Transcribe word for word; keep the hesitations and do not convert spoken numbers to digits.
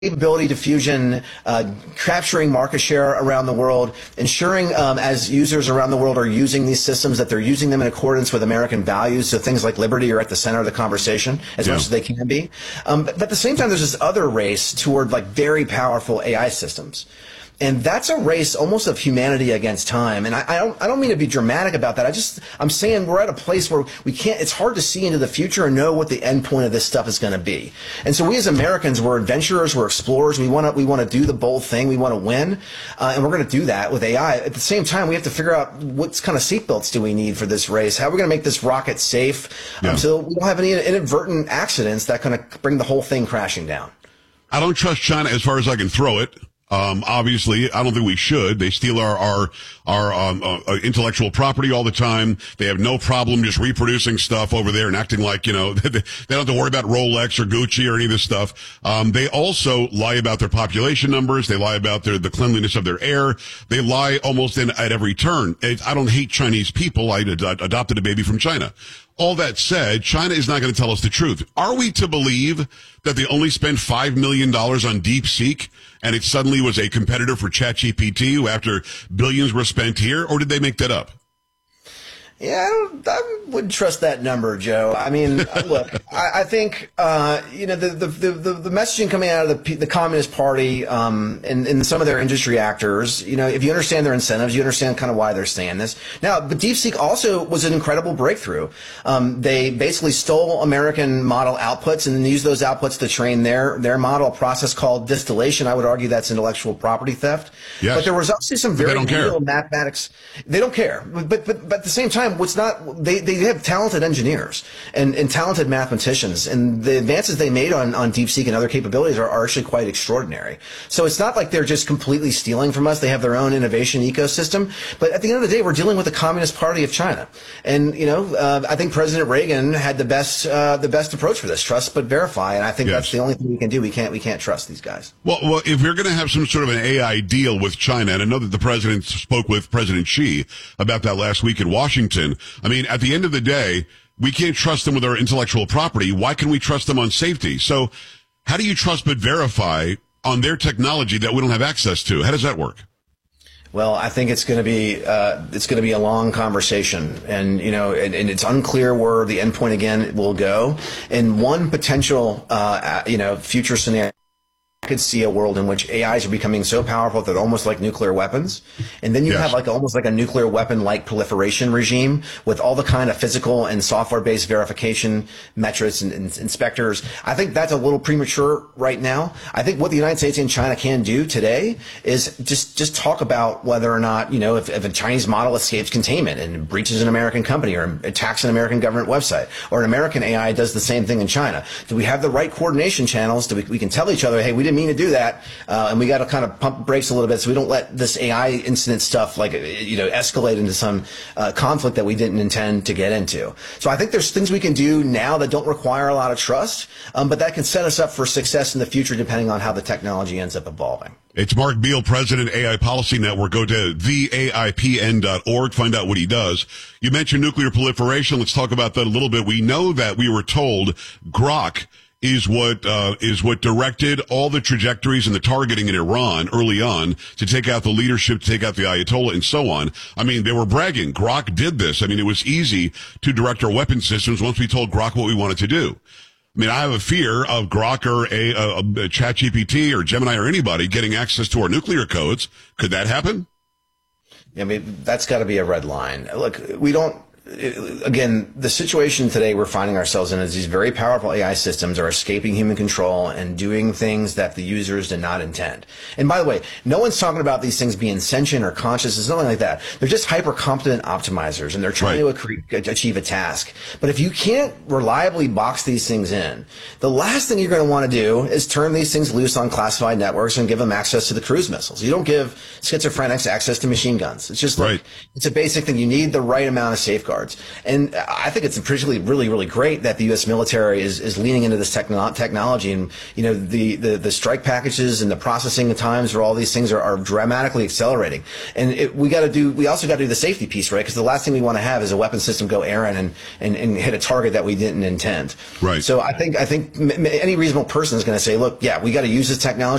capability diffusion, uh, capturing market share around the world, ensuring um, as users around the world are using these systems that they're using them in accordance with American values, so things like liberty are at the center of the conversation as yeah. much as they can be. Um, but, but at the same time, there's this other race toward like very powerful A I systems. And that's a race almost of humanity against time. And I, I don't I don't mean to be dramatic about that. I just I'm saying we're at a place where we can't it's hard to see into the future and know what the end point of this stuff is going to be. And so we as Americans, we're adventurers, we're explorers, we want to we want to do the bold thing, we want to win. Uh, and we're going to do that with A I. At the same time, we have to figure out what kind of seatbelts do we need for this race? How are we going to make this rocket safe yeah. um, so we don't have any inadvertent accidents that kind of bring the whole thing crashing down? I don't trust China as far as I can throw it. Um, obviously, I don't think we should. They steal our, our, our, um, uh, intellectual property all the time. They have no problem just reproducing stuff over there and acting like, you know, they don't have to worry about Rolex or Gucci or any of this stuff. Um, they also lie about their population numbers. They lie about their, the cleanliness of their air. They lie almost in, at every turn. It, I don't hate Chinese people. I ad- adopted a baby from China. All that said, China is not going to tell us the truth. Are we to believe that they only spent five million dollars on DeepSeek and it suddenly was a competitor for ChatGPT after billions were spent here, or did they make that up? Yeah, I, don't, I wouldn't trust that number, Joe. I mean, look, I, I think uh, you know the, the the the messaging coming out of the the Communist Party um, and, and some of their industry actors. You know, if you understand their incentives, you understand kind of why they're saying this. Now, but DeepSeek also was an incredible breakthrough. Um, they basically stole American model outputs and then used those outputs to train their their model, a process called distillation. I would argue that's intellectual property theft. Yes. But there was also some very real care. mathematics. They don't care, but but but, but at the same time. What's not they, they have talented engineers and, and talented mathematicians, and the advances they made on, on DeepSeek and other capabilities are, are actually quite extraordinary. So it's not like they're just completely stealing from us. They have their own innovation ecosystem. But at the end of the day, we're dealing with the Communist Party of China. And, you know, uh, I think President Reagan had the best uh, the best approach for this, trust but verify. And I think yes. that's the only thing we can do. We can't we can't trust these guys. Well, well, if you're going to have some sort of an A I deal with China, and I know that the president spoke with President Xi about that last week in Washington. I mean, at the end of the day, we can't trust them with our intellectual property. Why can we trust them on safety? So how do you trust but verify on their technology that we don't have access to? How does that work? Well, I think it's going to be uh, it's going to be a long conversation, and you know, and, and it's unclear where the endpoint again will go. And one potential, uh, you know, future scenario. I could see a world in which A Is are becoming so powerful that they're almost like nuclear weapons. And then you yes. have like almost like a nuclear weapon-like proliferation regime with all the kind of physical and software-based verification metrics and, and inspectors. I think that's a little premature right now. I think what the United States and China can do today is just, just talk about whether or not, you know, if, if a Chinese model escapes containment and breaches an American company or attacks an American government website, or an American A I does the same thing in China. Do we have the right coordination channels? Do we, we can tell each other, hey, we didn't mean to do that, uh, and we got to kind of pump brakes a little bit so we don't let this A I incident stuff like you know escalate into some uh, conflict that we didn't intend to get into. So I think there's things we can do now that don't require a lot of trust, um, but that can set us up for success in the future depending on how the technology ends up evolving. It's Mark Beal, President, A I Policy Network. Go to the A I P N dot org, find out what he does. You mentioned nuclear proliferation. Let's talk about that a little bit. We know that we were told Grok is what uh is what directed all the trajectories and the targeting in Iran early on to take out the leadership, to take out the Ayatollah, and so on. I mean, they were bragging. Grok did this. I mean, it was easy to direct our weapon systems once we told Grok what we wanted to do. I mean, I have a fear of Grok or a, a, a ChatGPT or Gemini or anybody getting access to our nuclear codes. Could that happen? I mean, that's got to be a red line. Look, we don't. Again, the situation today we're finding ourselves in is these very powerful A I systems are escaping human control and doing things that the users did not intend. And by the way, no one's talking about these things being sentient or conscious. It's nothing like that. They're just hyper-competent optimizers, and they're trying right. to achieve a task. But if you can't reliably box these things in, the last thing you're going to want to do is turn these things loose on classified networks and give them access to the cruise missiles. You don't give schizophrenics access to machine guns. It's just like, right. it's a basic thing. You need the right amount of safeguards. yards. And I think it's particularly really, really great that the U S military is, is leaning into this techno- technology. And, you know, the, the, the strike packages and the processing times for all these things are, are dramatically accelerating. And it, we got to do, we also got to do the safety piece, right? Because the last thing we want to have is a weapon system go errant and, and, and hit a target that we didn't intend. Right. So I think, I think m- any reasonable person is going to say, look, yeah, we got to use this technology.